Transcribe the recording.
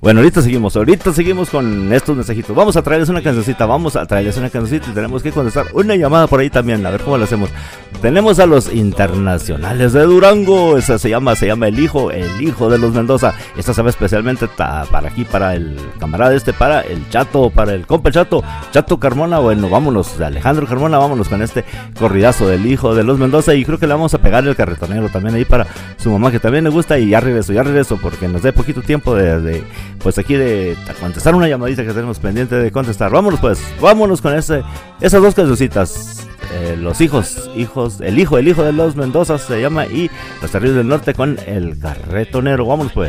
Bueno, ahorita seguimos con estos mensajitos. Vamos a traerles una cancioncita y tenemos que contestar una llamada por ahí también, a ver cómo lo hacemos. Tenemos a los internacionales de Durango, esa se llama el hijo de los Mendoza. Esta se va especialmente para aquí, para el camarada para el Chato, para el compa Chato Carmona. Bueno, vámonos, de Alejandro Carmona, vámonos con este corridazo del hijo de los Mendoza, y creo que le vamos a pegar el carretonero también ahí para su mamá, que también le gusta. Y ya regreso porque nos dé poquito tiempo pues aquí de contestar una llamadita que tenemos pendiente de contestar. Vámonos con esas dos cancioncitas. Los el hijo de los Mendoza se llama, y Los Terribles del Norte con el carretonero. Vámonos pues.